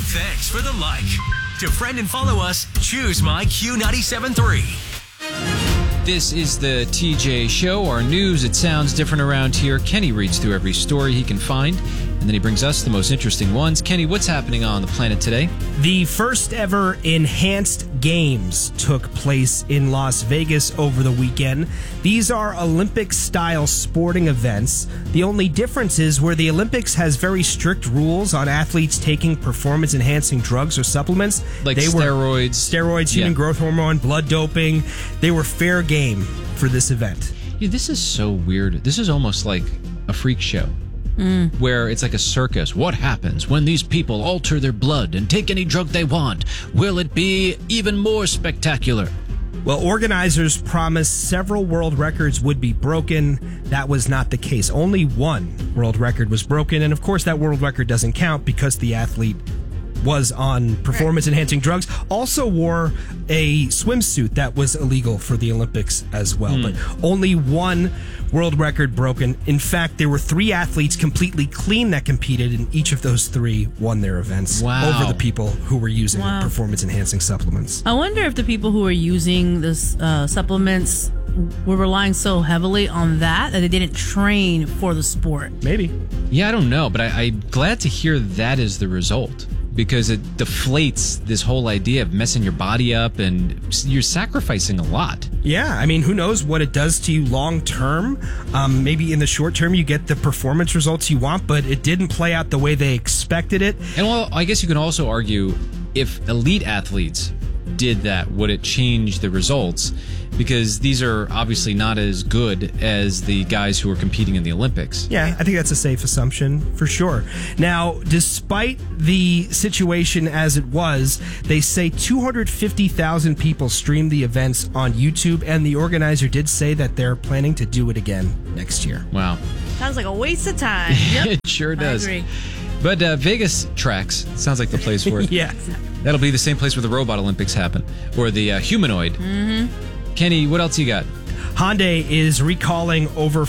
Thanks for the like. To friend and follow us, choose my Q97.3. This is the TJ Show, our news. It sounds different around here. Kenny reads through every story he can find, and then he brings us the most interesting ones. Kenny, what's happening on the planet today? The first ever Enhanced Games took place in Las Vegas over the weekend. These are Olympic-style sporting events. The only difference is where the Olympics has very strict rules on athletes taking performance-enhancing drugs or supplements. Like steroids, human growth hormone, blood doping. They were fair game for this event. Yeah, this is so weird. This is almost like a freak show. Where it's like a circus. What happens when these people alter their blood and take any drug they want? Will it be even more spectacular? Well, organizers promised several world records would be broken. That was not the case. Only one world record was broken, and of course that world record doesn't count because the athlete was on performance-enhancing drugs, also wore a swimsuit that was illegal for the Olympics as well. But only one world record broken. In fact, there were 3 athletes completely clean that competed, and each of those 3 won their events over the people who were using performance-enhancing supplements. I wonder if the people who were using this supplements were relying so heavily on that they didn't train for the sport. Maybe. Yeah, I don't know, but I'm glad to hear that is the result. Because it deflates this whole idea of messing your body up, and you're sacrificing a lot. Yeah, I mean, who knows what it does to you long term. Maybe in the short term you get the performance results you want, but it didn't play out the way they expected it. And well, I guess you can also argue if elite athletes did that, would it change the results? Because these are obviously not as good as the guys who are competing in the Olympics. Yeah, I think that's a safe assumption for sure. Now, despite the situation as it was, they say 250,000 people streamed the events on YouTube, and the organizer did say that they're planning to do it again next year. Wow. Sounds like a waste of time. Yep. It sure does. I agree. But Vegas tracks sounds like the place for it. Yeah. That'll be the same place where the Robot Olympics happen, or the humanoid. Kenny, what else you got? Hyundai is recalling over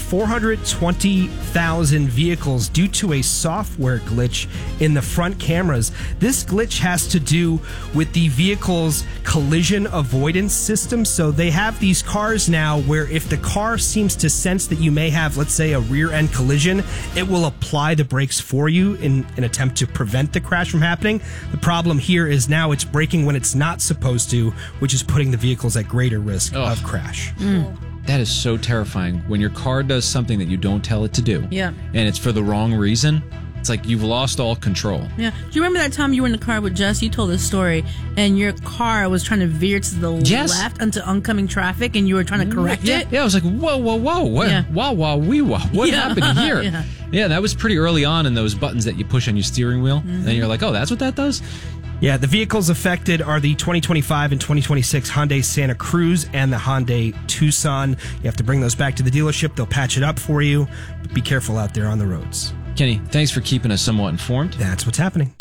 420,000 vehicles due to a software glitch in the front cameras. This glitch has to do with the vehicle's collision avoidance system. So they have these cars now where if the car seems to sense that you may have, let's say, a rear-end collision, it will apply the brakes for you in an attempt to prevent the crash from happening. The problem here is now it's braking when it's not supposed to, which is putting the vehicles at greater risk of crash. That is so terrifying. When your car does something that you don't tell it to do, Yeah. and it's for the wrong reason, it's like you've lost all control. Yeah. Do you remember that time you were in the car with Jess? You told this story, and your car was trying to veer to the left into oncoming traffic, and you were trying to correct it? Yeah, I was like, whoa, what? Yeah. What happened here? Yeah, that was pretty early on in those buttons that you push on your steering wheel, and you're like, oh, that's what that does? Yeah, the vehicles affected are the 2025 and 2026 Hyundai Santa Cruz and the Hyundai Tucson. You have to bring those back to the dealership. They'll patch it up for you. But be careful out there on the roads. Kenny, thanks for keeping us somewhat informed. That's what's happening.